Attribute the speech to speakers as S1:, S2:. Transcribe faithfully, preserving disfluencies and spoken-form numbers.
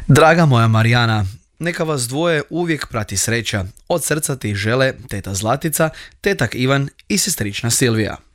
S1: Draga moja Marijana, neka vas dvoje uvijek prati sreća. Od srca ti žele teta Zlatica, tetak Ivan i sestrična Silvija.